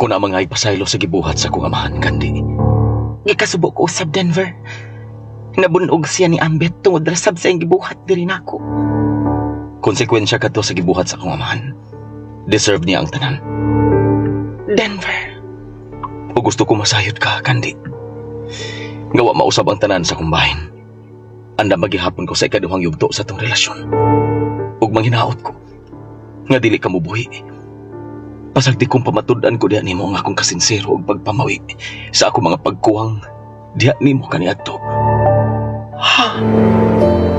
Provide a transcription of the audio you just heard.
na mga ipasaylo sa gibuhat sa kong amahan, Kandi. Gikasubo ko usab, Denver. Nabunog siya ni Ambet tungod rasab sa iyang gibuhat diri nako. Konsekwensya ka to sa gibuhat sa kong amahan. Deserve niya ang tanan. Denver. O gusto ko masayod ka, Kandi. Ngawa mausab ang tanan sa kong bahin. Anda magihapon ko sa ikaduhang yugto sa tong relasyon. Ug manghinaot ko nga dili ka mubuhi. Pasagdi kong pamatud-an ko diha nimo nga akong kasinsero ug pagpamawi sa ako mga pagkuwang diha nimo kaniadto. Ha?